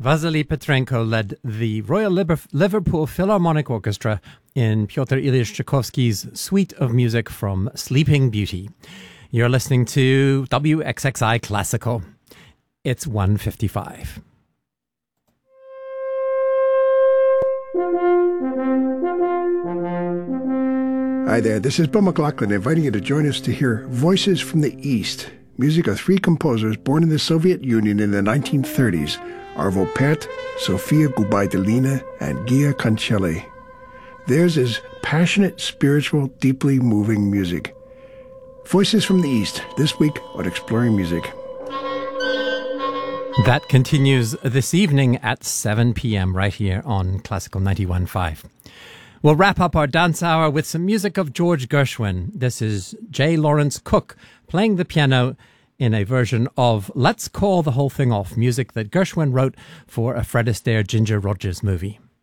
Vasily Petrenko led the Royal Liverpool Philharmonic Orchestra in Pyotr Ilyich Tchaikovsky's suite of music from Sleeping Beauty. You're listening to WXXI Classical. It's 1:55. Hi there, this is Bill McLaughlin inviting you to join us to hear Voices from the East, music of three composers born in the Soviet Union in the 1930s, Arvo Pärt, Sofia Gubaidulina, and Gia Cancelli. Theirs is passionate, spiritual, deeply moving music. Voices from the East, this week on Exploring Music. That continues this evening at 7 p.m. right here on Classical 91.5. We'll wrap up our dance hour with some music of George Gershwin. This is J. Lawrence Cook playing the piano in a version of Let's Call the Whole Thing Off, music that Gershwin wrote for a Fred Astaire Ginger Rogers movie.